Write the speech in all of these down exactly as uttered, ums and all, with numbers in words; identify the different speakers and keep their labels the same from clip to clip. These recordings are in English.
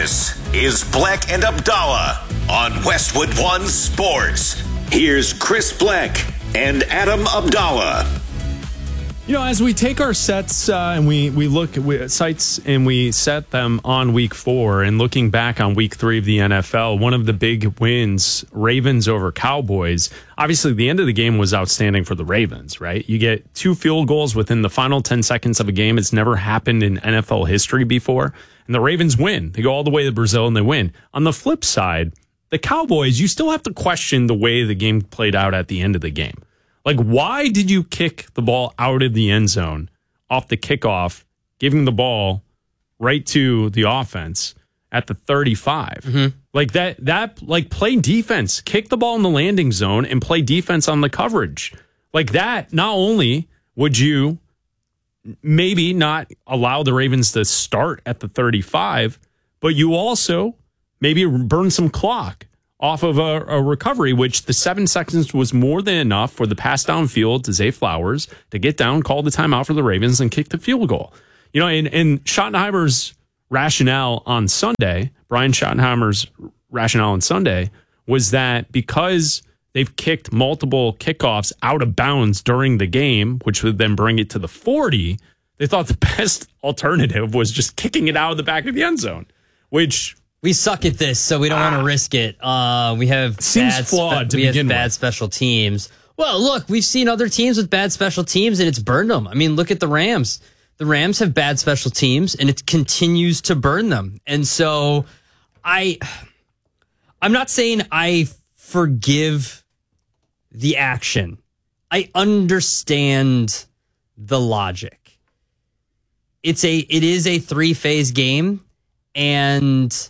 Speaker 1: This is Black and Abdallah on Westwood One Sports. Here's Chris Black and Adam Abdallah.
Speaker 2: You know, as we take our sets uh, and we, we look at sites and we set them on week four and looking back on week three of the N F L, one of the big wins, Ravens over Cowboys. Obviously, the end of the game was outstanding for the Ravens, right? You get two field goals within the final ten seconds of a game. It's never happened in N F L history before. And the Ravens win. They go all the way to Brazil and they win. On the flip side, the Cowboys, you still have to question the way the game played out at the end of the game. Like, why did you kick the ball out of the end zone off the kickoff, giving the ball right to the offense at the thirty-five? Mm-hmm. Like that, that, like play defense, kick the ball in the landing zone and play defense on the coverage. Like that, not only would you maybe not allow the Ravens to start at the thirty-five, but you also maybe burn some clock off of a, a recovery, which the seven seconds was more than enough for the pass downfield to Zay Flowers to get down, call the timeout for the Ravens, and kick the field goal. You know, and, and Schottenheimer's rationale on Sunday, Brian Schottenheimer's rationale on Sunday, was that because they've kicked multiple kickoffs out of bounds during the game, which would then bring it to the forty, they thought the best alternative was just kicking it out of the back of the end zone, which...
Speaker 3: We suck at this, so we don't ah, want to risk it. Uh, we have
Speaker 2: seems
Speaker 3: bad
Speaker 2: flawed
Speaker 3: spe-
Speaker 2: to
Speaker 3: we
Speaker 2: begin
Speaker 3: have bad
Speaker 2: with.
Speaker 3: special teams. Well, look, we've seen other teams with bad special teams, and it's burned them. I mean, look at the Rams. The Rams have bad special teams, and it continues to burn them. And so, I, I'm not saying I forgive the action. I understand the logic. It's a, it is a three-phase game, and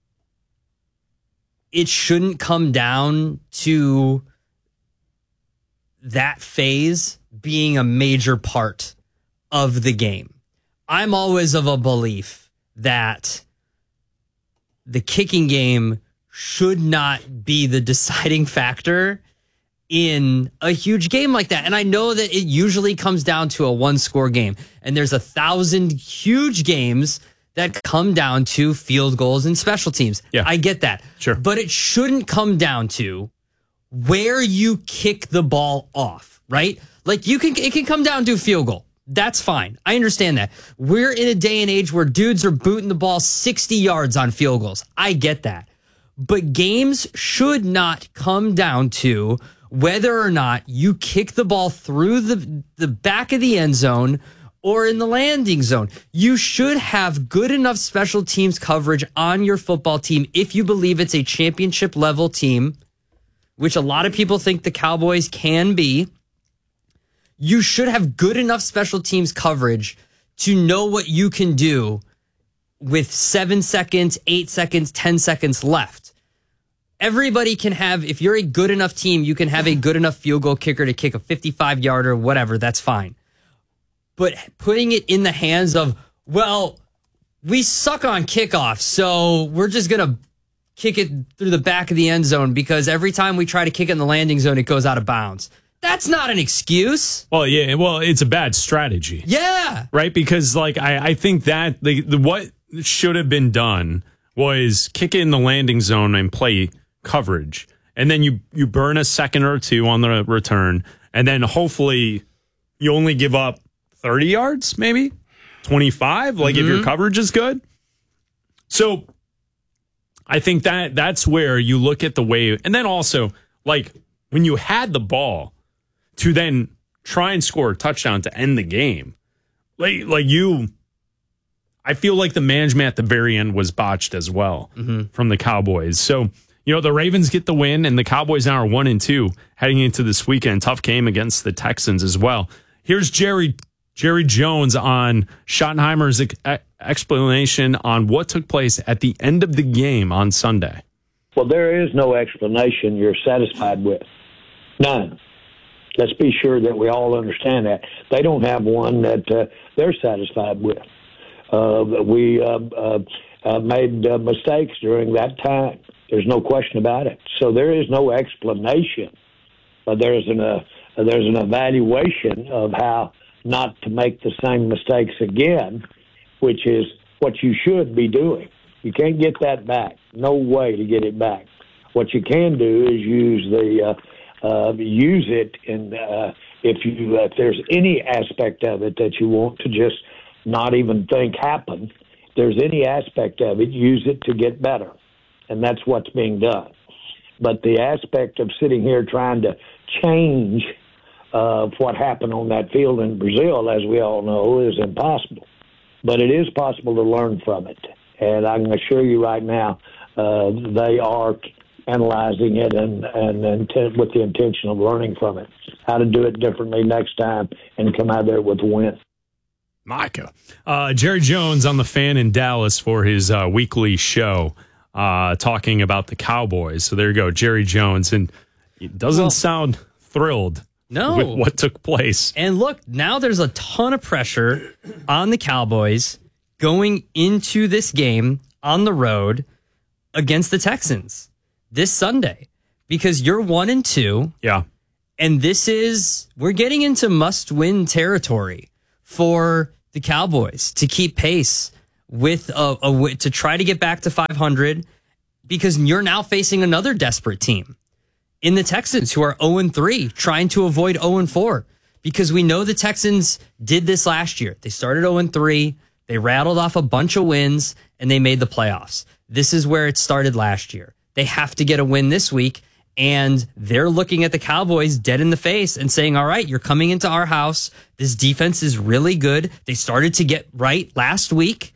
Speaker 3: it shouldn't come down to that phase being a major part of the game. I'm always of a belief that the kicking game should not be the deciding factor in a huge game like that. And I know that it usually comes down to a one-score game, and there's a thousand huge games that come down to field goals and special teams.
Speaker 2: Yeah.
Speaker 3: I get that.
Speaker 2: Sure.
Speaker 3: But it shouldn't come down to where you kick the ball off, right? Like you can, it can come down to a field goal. That's fine. I understand that. We're in a day and age where dudes are booting the ball sixty yards on field goals. I get that. But games should not come down to whether or not you kick the ball through the, the back of the end zone or in the landing zone. You should have good enough special teams coverage on your football team if you believe it's a championship level team, which a lot of people think the Cowboys can be. You should have good enough special teams coverage to know what you can do with seven seconds, eight seconds, ten seconds left. Everybody can have, if you're a good enough team, you can have a good enough field goal kicker to kick a fifty-five yarder, whatever, that's fine. But putting it in the hands of, well, we suck on kickoffs, so we're just going to kick it through the back of the end zone because every time we try to kick it in the landing zone, it goes out of bounds. That's not an excuse.
Speaker 2: Well, yeah, well, it's a bad strategy.
Speaker 3: Yeah.
Speaker 2: Right? Because, like, I, I think that the, the what should have been done was kick it in the landing zone and play coverage. And then you, you burn a second or two on the return, and then hopefully you only give up thirty yards, maybe twenty-five, like mm-hmm. if your coverage is good. So I think that that's where you look at the way, and then also like when you had the ball to then try and score a touchdown to end the game, like, like you, I feel like the management at the very end was botched as well mm-hmm. from the Cowboys. So, you know, the Ravens get the win and the Cowboys now are one and two heading into this weekend. Tough game against the Texans as well. Here's Jerry Jerry Jones on Schottenheimer's ex- explanation on what took place at the end of the game on Sunday.
Speaker 4: Well, there is no explanation you're satisfied with. None. Let's be sure that we all understand that. They don't have one that uh, they're satisfied with. Uh, we uh, uh, uh, made uh, mistakes during that time. There's no question about it. So there is no explanation. But there's an, uh, there's an evaluation of how not to make the same mistakes again, which is what you should be doing. You can't get that back. No way to get it back. What you can do is use the uh, uh, use it, and uh, if you uh, if there's any aspect of it that you want to just not even think happen, if there's any aspect of it, use it to get better, and that's what's being done. But the aspect of sitting here trying to change uh, what happened on that field in Brazil, as we all know, is impossible. But it is possible to learn from it. And I can assure you right now, uh, they are analyzing it and, and, and with the intention of learning from it, how to do it differently next time and come out there with a win.
Speaker 2: Micah. Uh, Jerry Jones on the Fan in Dallas for his uh, weekly show, uh, talking about the Cowboys. So there you go, Jerry Jones. And it doesn't well, sound thrilled
Speaker 3: no.
Speaker 2: with what took place.
Speaker 3: And look, now there's a ton of pressure on the Cowboys going into this game on the road against the Texans this Sunday, because you're one and two.
Speaker 2: Yeah.
Speaker 3: And this is, we're getting into must win territory for the Cowboys to keep pace with a, a to try to get back to five hundred, because you're now facing another desperate team in the Texans who are oh and three, trying to avoid oh and four, because we know the Texans did this last year. They started oh and three. They rattled off a bunch of wins, and they made the playoffs. This is where it started last year. They have to get a win this week, and they're looking at the Cowboys dead in the face and saying, all right, you're coming into our house. This defense is really good. They started to get right last week,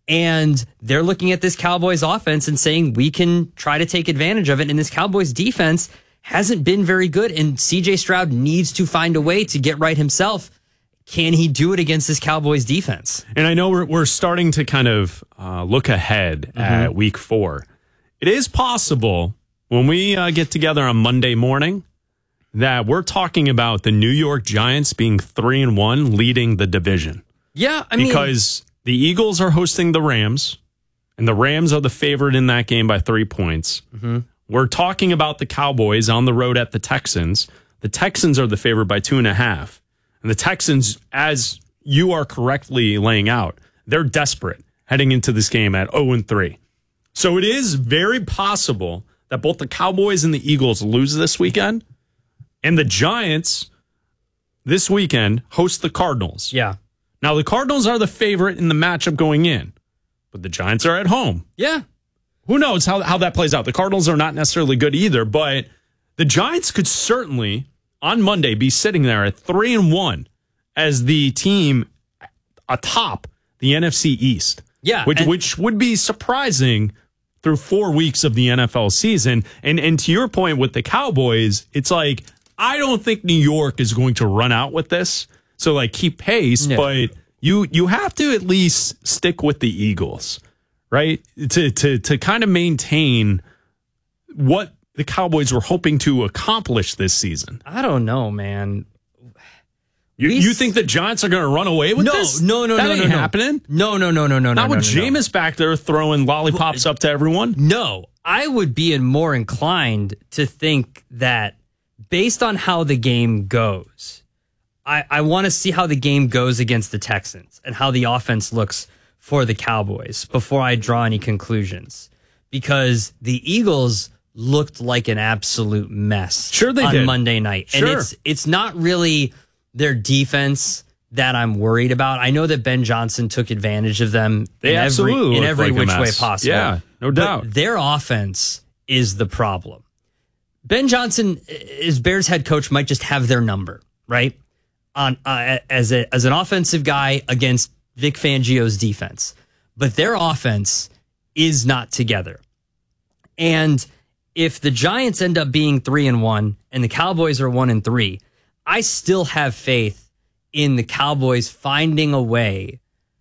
Speaker 3: and they're looking at this Cowboys offense and saying, we can try to take advantage of it. And this Cowboys defense hasn't been very good, and C J Stroud needs to find a way to get right himself. Can he do it against this Cowboys defense?
Speaker 2: And I know we're we're starting to kind of uh, look ahead mm-hmm. at week four. It is possible when we uh, get together on Monday morning that we're talking about the New York Giants being three and one, leading the division.
Speaker 3: Yeah, I mean,
Speaker 2: because the Eagles are hosting the Rams, and the Rams are the favorite in that game by three points.
Speaker 3: Mm-hmm.
Speaker 2: We're talking about the Cowboys on the road at the Texans. The Texans are the favorite by two and a half. And the Texans, as you are correctly laying out, they're desperate heading into this game at oh and three. So it is very possible that both the Cowboys and the Eagles lose this weekend, and the Giants this weekend host the Cardinals.
Speaker 3: Yeah.
Speaker 2: Now, the Cardinals are the favorite in the matchup going in, but the Giants are at home.
Speaker 3: Yeah.
Speaker 2: Who knows how, how that plays out? The Cardinals are not necessarily good either, but the Giants could certainly on Monday be sitting there at three and one as the team atop the N F C East.
Speaker 3: Yeah,
Speaker 2: which
Speaker 3: and-
Speaker 2: which would be surprising through four weeks of the N F L season. And and to your point with the Cowboys, it's like I don't think New York is going to run out with this. So like keep pace,
Speaker 3: no.
Speaker 2: but you you have to at least stick with the Eagles, right? To to to kind of maintain what the Cowboys were hoping to accomplish this season.
Speaker 3: I don't know, man.
Speaker 2: You, you think the Giants are going to run away with
Speaker 3: no,
Speaker 2: this?
Speaker 3: No, no,
Speaker 2: that
Speaker 3: no,
Speaker 2: ain't
Speaker 3: no, no.
Speaker 2: happening.
Speaker 3: No, no, no, no, no,
Speaker 2: Not
Speaker 3: no,
Speaker 2: with
Speaker 3: no, no,
Speaker 2: Jameis back there throwing lollipops up to everyone.
Speaker 3: No, I would be more inclined to think that based on how the game goes, I, I want to see how the game goes against the Texans and how the offense looks for the Cowboys before I draw any conclusions. Because the Eagles looked like an absolute mess
Speaker 2: sure they
Speaker 3: on
Speaker 2: did.
Speaker 3: Monday night.
Speaker 2: Sure.
Speaker 3: And it's it's not really their defense that I'm worried about. I know that Ben Johnson took advantage of them
Speaker 2: they
Speaker 3: in
Speaker 2: absolutely
Speaker 3: every, in every
Speaker 2: like
Speaker 3: which way possible.
Speaker 2: Yeah, no doubt.
Speaker 3: But their offense is the problem. Ben Johnson, as Bears head coach, might just have their number, right? On uh, as a as an offensive guy against Vic Fangio's defense. But their offense is not together. And if the Giants end up being three and one and the Cowboys are one and three, I still have faith in the Cowboys finding a way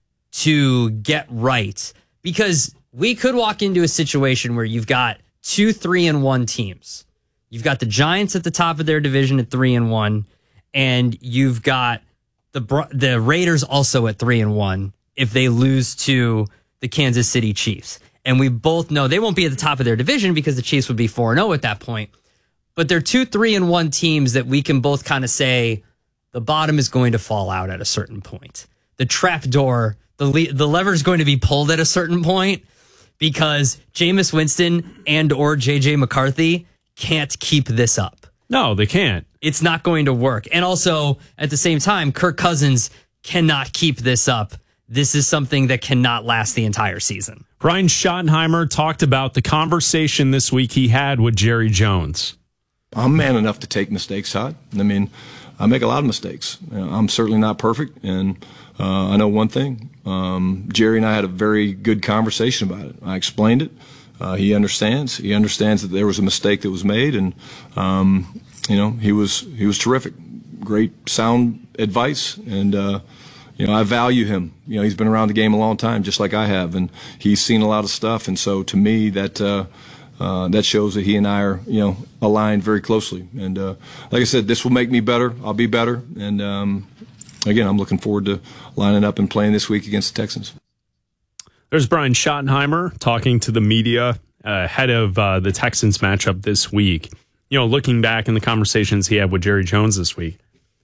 Speaker 3: to get right, because we could walk into a situation where you've got two three and one teams. You've got the Giants at the top of their division at three and one, and you've got the the Raiders also at three and one if they lose to the Kansas City Chiefs. And we both know they won't be at the top of their division because the Chiefs would be four and oh at that point. But they're two three and one teams that we can both kind of say the bottom is going to fall out at a certain point. The trap door, the le- the lever is going to be pulled at a certain point, because Jameis Winston and or J J McCarthy can't keep this up.
Speaker 2: No, they can't.
Speaker 3: It's not going to work. And also, at the same time, Kirk Cousins cannot keep this up. This is something that cannot last the entire season.
Speaker 2: Brian Schottenheimer talked about the conversation this week he had with Jerry Jones.
Speaker 5: I'm man enough to take mistakes, Todd. I mean, I make a lot of mistakes. You know, I'm certainly not perfect, and uh, I know one thing. Um, Jerry and I had a very good conversation about it. I explained it. Uh, he understands. He understands that there was a mistake that was made, and um, you know, he was he was terrific. Great, sound advice, and uh, you know, I value him. You know, he's been around the game a long time, just like I have, and he's seen a lot of stuff. And so, to me, that. Uh, Uh, that shows that he and I are, you know, aligned very closely. And uh, like I said, this will make me better. I'll be better. And um, again, I'm looking forward to lining up and playing this week against the Texans.
Speaker 2: There's Brian Schottenheimer talking to the media uh, ahead of uh, the Texans matchup this week. You know, looking back in the conversations he had with Jerry Jones this week,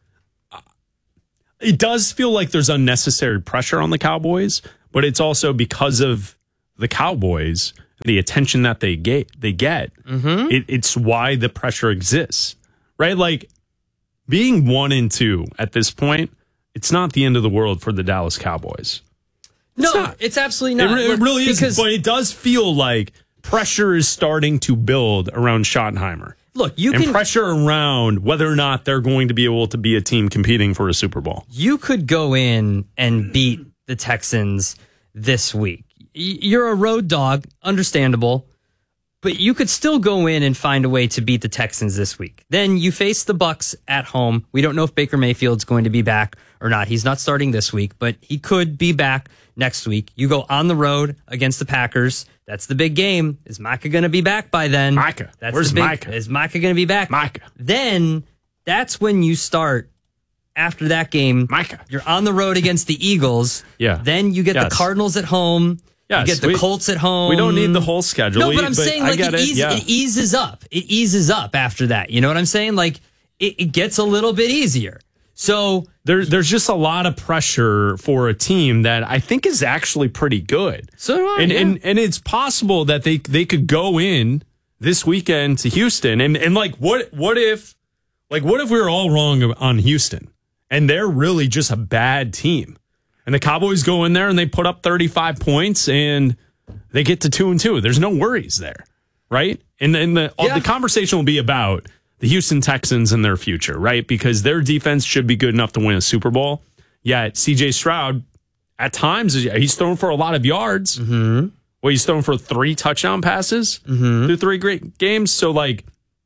Speaker 2: it does feel like there's unnecessary pressure on the Cowboys, but it's also because of the Cowboys, the attention that they get, they get. Mm-hmm. It, it's why the pressure exists, right? Like being one and two at this point, it's not the end of the world for the Dallas Cowboys.
Speaker 3: No,
Speaker 2: it's, not.
Speaker 3: It's absolutely not.
Speaker 2: It, it really
Speaker 3: because,
Speaker 2: is, but it does feel like pressure is starting to build around Schottenheimer.
Speaker 3: Look, you
Speaker 2: and
Speaker 3: can
Speaker 2: pressure around whether or not they're going to be able to be a team competing for a Super Bowl.
Speaker 3: You could go in and beat the Texans this week. You're a road dog, understandable, but you could still go in and find a way to beat the Texans this week. Then you face the Bucs at home. We don't know if Baker Mayfield's going to be back or not. He's not starting this week, but he could be back next week. You go on the road against the Packers. That's the big game. Is Micah going to be back by then?
Speaker 2: Micah.
Speaker 3: That's
Speaker 2: Where's
Speaker 3: the big,
Speaker 2: Micah?
Speaker 3: Is Micah going to be back?
Speaker 2: Micah.
Speaker 3: Then that's when you start. After that game,
Speaker 2: Micah.
Speaker 3: You're on the road against the Eagles.
Speaker 2: Yeah.
Speaker 3: Then you get
Speaker 2: Yes.
Speaker 3: the Cardinals at home.
Speaker 2: Yes,
Speaker 3: you get the
Speaker 2: we,
Speaker 3: Colts at home.
Speaker 2: We don't need the whole schedule.
Speaker 3: No, but
Speaker 2: we,
Speaker 3: I'm saying like it,
Speaker 2: it.
Speaker 3: ease,
Speaker 2: Yeah.
Speaker 3: it eases up. It eases up after that. You know what I'm saying? Like it, it gets a little bit easier. So
Speaker 2: there, there's just a lot of pressure for a team that I think is actually pretty good.
Speaker 3: So do I,
Speaker 2: and,
Speaker 3: yeah.
Speaker 2: and and it's possible that they they could go in this weekend to Houston and and like what what if like what if we were all wrong on Houston and they're really just a bad team? And the Cowboys go in there and they put up thirty-five points and they get to two and two. There's no worries there, right? And then the
Speaker 3: Yeah.
Speaker 2: the conversation will be about the Houston Texans and their future, right? Because their defense should be good enough to win a Super Bowl. Yet C J Stroud, at times, he's thrown for a lot of yards.
Speaker 3: Mm-hmm.
Speaker 2: Well, he's thrown for three touchdown passes
Speaker 3: Mm-hmm.
Speaker 2: through three great games. So, like,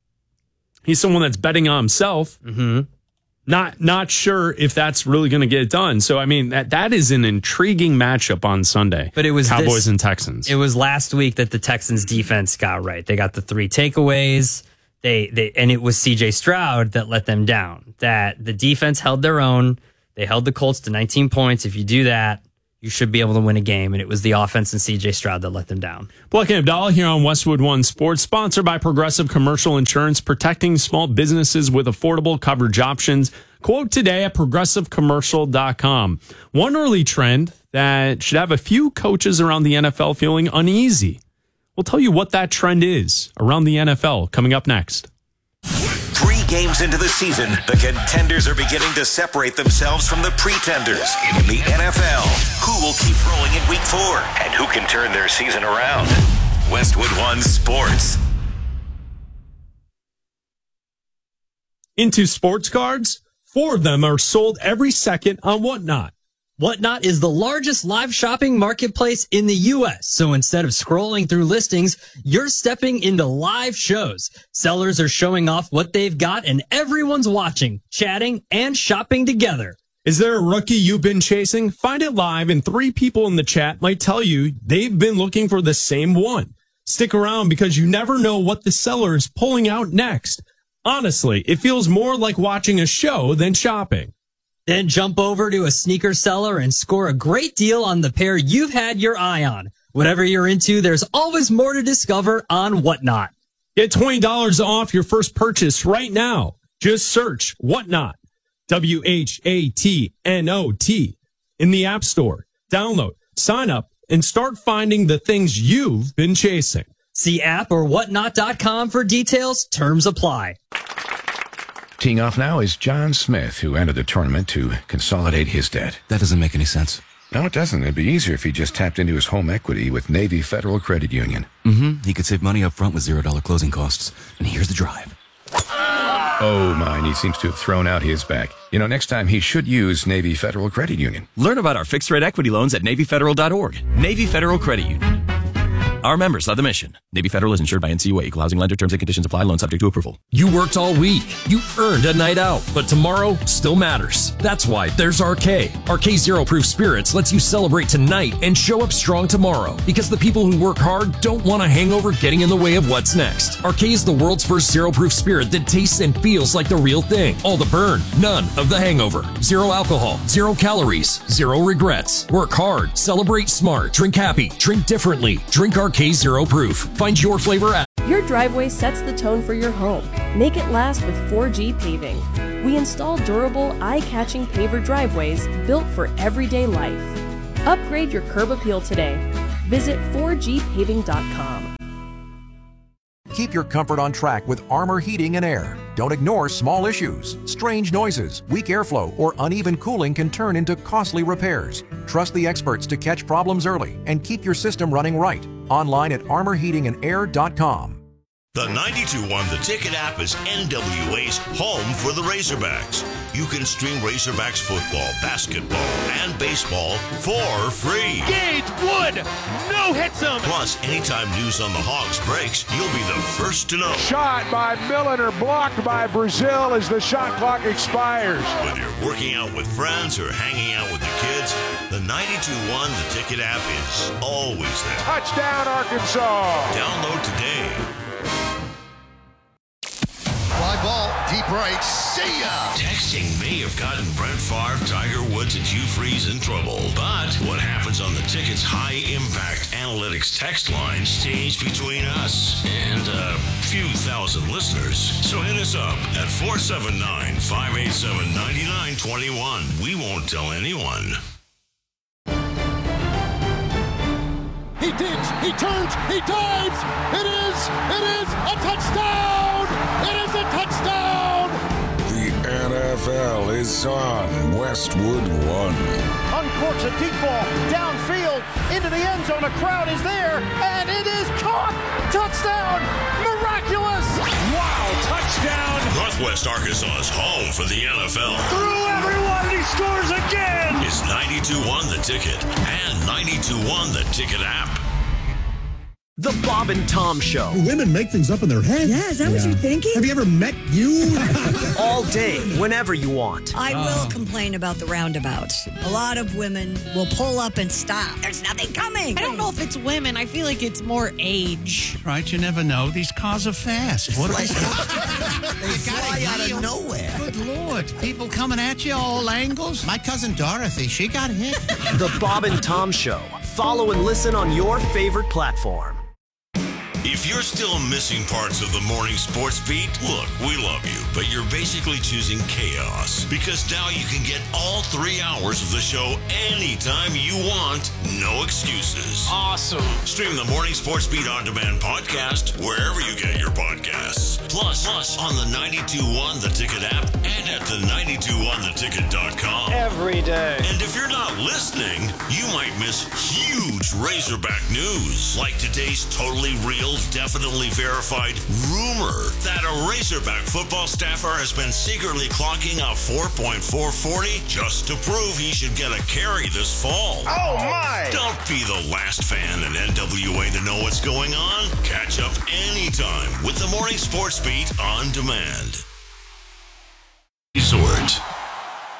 Speaker 2: he's someone that's betting on himself.
Speaker 3: Mm-hmm.
Speaker 2: Not not sure if that's really going to get it done. So, I mean, that that is an intriguing matchup on Sunday.
Speaker 3: But it was
Speaker 2: Cowboys
Speaker 3: this,
Speaker 2: and Texans.
Speaker 3: It was last week that the Texans defense got right. They got the three takeaways. They they and it was C J Stroud that let them down. That the defense held their own. They held the Colts to nineteen points. If you do that, you should be able to win a game. And it was the offense and C J Stroud that let them down.
Speaker 2: Black and Abdallah here on Westwood One Sports, sponsored by Progressive Commercial Insurance, protecting small businesses with affordable coverage options. Quote today at progressive commercial dot com. One early trend that should have a few coaches around the N F L feeling uneasy. We'll tell you what that trend is around the N F L coming up next.
Speaker 1: Three games into the season, the contenders are beginning to separate themselves from the pretenders. In the N F L, who will keep rolling in week four and who can turn their season around? Westwood One Sports.
Speaker 2: Into sports cards, four of them are sold every second on Whatnot.
Speaker 3: Whatnot is the largest live shopping marketplace in the U S. So instead of scrolling through listings, you're stepping into live shows. Sellers are showing off what they've got and everyone's watching, chatting, and shopping together.
Speaker 2: Is there a rookie you've been chasing? Find it live and three people in the chat might tell you they've been looking for the same one. Stick around because you never know what the seller is pulling out next. Honestly, it feels more like watching a show than shopping.
Speaker 3: Then jump over to a sneaker seller and score a great deal on the pair you've had your eye on. Whatever you're into, there's always more to discover on Whatnot.
Speaker 2: Get twenty dollars off your first purchase right now. Just search Whatnot, W H A T N O T, in the App Store. Download, sign up,
Speaker 6: and start finding the things you've been chasing.
Speaker 3: See app or whatnot dot com for details. Terms apply.
Speaker 7: Teeing off now is John Smith, who entered the tournament to consolidate his debt.
Speaker 8: That doesn't make any sense.
Speaker 7: No, it doesn't. It'd be easier if he just tapped into his home equity with Navy Federal Credit Union.
Speaker 8: Mm-hmm. He could save money up front with zero dollar closing costs. And here's the drive.
Speaker 7: Oh, mine. He seems to have thrown out his back. You know, next time he should use Navy Federal Credit Union.
Speaker 9: Learn about our fixed rate equity loans at Navy Federal dot org. Navy Federal Credit Union. Our members of the mission. Navy Federal is insured by N C U A. Equal housing lender. Terms and conditions apply. Loan subject to approval.
Speaker 6: You worked all week. You earned a night out. But tomorrow still matters. That's why there's R K. R K Zero Proof Spirits lets you celebrate tonight and show up strong tomorrow. Because the people who work hard don't want a hangover getting in the way of what's next. R K is the world's first zero proof spirit that tastes and feels like the real thing. All the burn, none of the hangover. Zero alcohol, zero calories, zero regrets. Work hard, celebrate smart, drink happy, drink differently. Drink R K Zero Proof. Find your flavor at
Speaker 10: Your driveway sets the tone for your home. Make it last with four G Paving. We install durable, eye-catching paver driveways built for everyday life. Upgrade your curb appeal today. Visit four G paving dot com.
Speaker 11: Keep your comfort on track with Armor Heating and Air. Don't ignore small issues. Strange noises, weak airflow, or uneven cooling can turn into costly repairs. Trust the experts to catch problems early and keep your system running right. Online at armor heating and air dot com.
Speaker 12: The ninety-two one The Ticket app is N W A's home for the Razorbacks. You can stream Razorbacks football, basketball, and baseball for free.
Speaker 13: Gage Wood, no hits him.
Speaker 12: Plus, anytime news on the Hogs breaks, you'll be the first to know.
Speaker 14: Shot by Milliner, blocked by Brazil as the shot clock expires.
Speaker 12: Whether you're working out with friends or hanging out with the kids, the ninety-two one The Ticket app is always there.
Speaker 14: Touchdown, Arkansas.
Speaker 12: Download today.
Speaker 15: Fly ball, deep right, see ya!
Speaker 12: Texting may have gotten Brett Favre, Tiger Woods, and Hugh Freeze in trouble. But what happens on the Ticket's high-impact analytics text line stays between us and a few thousand listeners. So hit us up at four seven nine, five eight seven, nine nine two one. We won't tell anyone.
Speaker 16: He digs, he turns, he dives! It is, it is a touchdown! It is a touchdown!
Speaker 17: The N F L is on Westwood One.
Speaker 16: Uncorks a deep ball, downfield, into the end zone, a crowd is there, and it is caught! Touchdown! Miraculous!
Speaker 13: Wow, touchdown!
Speaker 12: Northwest Arkansas's home for the N F L.
Speaker 13: Through everyone, he scores again!
Speaker 12: It's ninety-two one The Ticket and ninety-two one The Ticket app.
Speaker 18: The Bob and Tom Show.
Speaker 19: Do women make things up in their head?
Speaker 20: Yeah, is that yeah. what you're thinking?
Speaker 19: Have you ever met you?
Speaker 18: All day, whenever you want.
Speaker 20: I will oh. complain about the roundabouts. A lot of women will pull up and stop. There's nothing coming.
Speaker 21: I don't know if it's women. I feel like it's more age.
Speaker 22: Right, you never know. These cars are fast. What
Speaker 19: they
Speaker 22: they
Speaker 19: fly out of nowhere.
Speaker 22: Good Lord. People coming at you all angles. My cousin Dorothy, she got hit.
Speaker 18: The Bob and Tom Show. Follow and listen on your favorite platform.
Speaker 12: If you're still missing parts of the morning sports beat, look, we love you, but you're basically choosing chaos. Because now you can get all three hours of the show anytime you want. No excuses.
Speaker 13: Awesome.
Speaker 12: Stream the Morning Sports Beat On Demand podcast wherever you get your podcasts. Plus, plus on the ninety-two one The Ticket app and at the ninety-two one the ticket dot com.
Speaker 13: Every day.
Speaker 12: And if you're not listening, you might miss huge Razorback news. Like today's totally real, definitely verified rumor that a Razorback football staffer has been secretly clocking a four point four forty just to prove he should get a carry this fall.
Speaker 13: Oh my!
Speaker 12: Don't be the last fan in N W A to know what's going on. Catch up anytime with the Morning Sports Beat On Demand. Resort.